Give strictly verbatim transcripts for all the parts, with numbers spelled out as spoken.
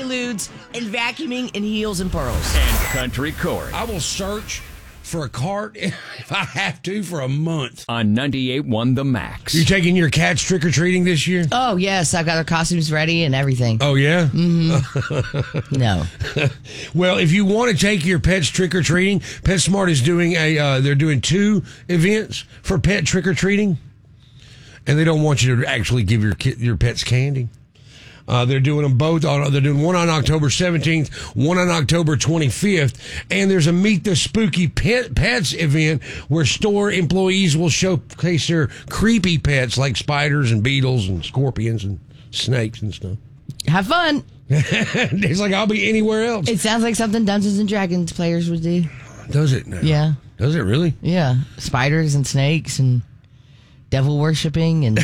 Interludes, and vacuuming in heels and pearls. And Country Corey. I will search for a cart if I have to for a month. On ninety-eight point one The Max. You taking your cats trick-or-treating this year? Oh, yes. I've got their costumes ready and everything. Oh, yeah? Mm-hmm. No. Well, if you want to take your pets trick-or-treating, PetSmart is doing a, uh, they're doing two events for pet trick-or-treating. And they don't want you to actually give your kid, your pets candy. Uh, they're doing them both. On, they're doing one on October seventeenth, one on October twenty-fifth. And there's a Meet the Spooky Pet, Pets event where store employees will showcase their creepy pets like spiders and beetles and scorpions and snakes and stuff. Have fun. It's like I'll be anywhere else. It sounds like something Dungeons and Dragons players would do. Does it now? Yeah. Does it really? Yeah. Spiders and snakes and devil worshipping and...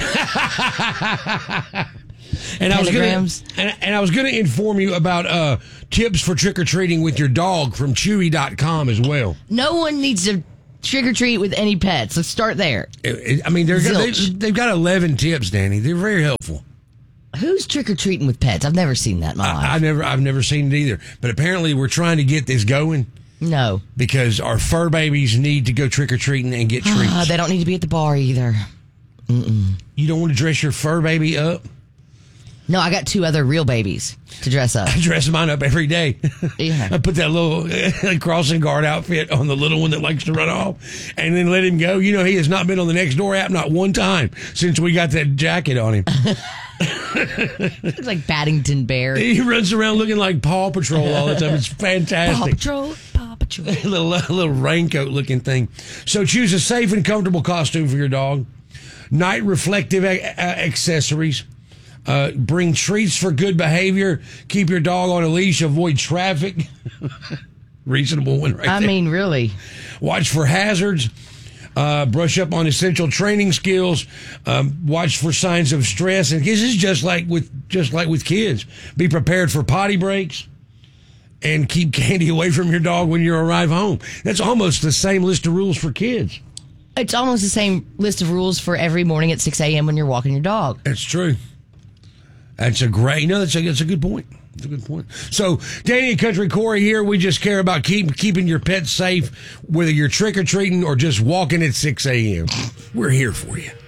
And I was gonna, and, and I was going to inform you about uh, tips for trick-or-treating with your dog from Chewy dot com as well. No one needs to trick-or-treat with any pets. Let's start there. It, it, I mean, they're, they, they've got eleven tips, Danny. They're very helpful. Who's trick-or-treating with pets? I've never seen that in my I, life. I never, I've never seen it either. But apparently we're trying to get this going. No. Because our fur babies need to go trick-or-treating and get treats. Uh, they don't need to be at the bar either. Mm-mm. You don't want to dress your fur baby up? No, I got two other real babies to dress up. I dress mine up every day. Yeah. I put that little uh, crossing guard outfit on the little one that likes to run off and then let him go. You know, he has not been on the Nextdoor app not one time since we got that jacket on him. Looks like Paddington Bear. He runs around looking like Paw Patrol all the time. It's fantastic. Paw Patrol, Paw Patrol. A little, a little raincoat looking thing. So choose a safe and comfortable costume for your dog. Night reflective a- a- accessories. Uh, bring treats for good behavior. Keep your dog on a leash. Avoid traffic. Reasonable one right I there. mean, really. Watch for hazards. Uh, brush up on essential training skills. Um, watch for signs of stress. And this is just like with just like with kids. Be prepared for potty breaks. And keep candy away from your dog when you arrive home. That's almost the same list of rules for kids. It's almost the same list of rules for every morning at six a.m. when you're walking your dog. That's true. That's a great, you know, that's a, that's a good point. That's a good point. So, Danny and Country Corey here. We just care about keep, keeping your pets safe, whether you're trick-or-treating or just walking at six a.m. We're here for you.